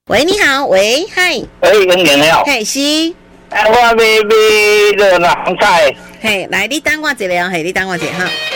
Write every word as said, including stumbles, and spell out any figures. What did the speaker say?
喂，你好，喂，嗨， 喂，英年了， 嘿，是， 哎，我要买买热南菜， 嘿，来，你等我一下，嘿，你等我一下哈。